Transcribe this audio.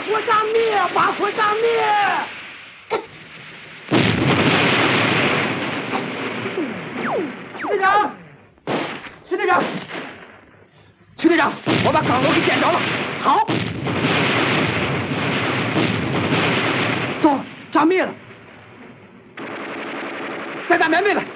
火炸灭！把火炸灭！徐队长，徐队长，徐队长，我把岗楼给点着了。好，走，炸灭了。再打棉被来。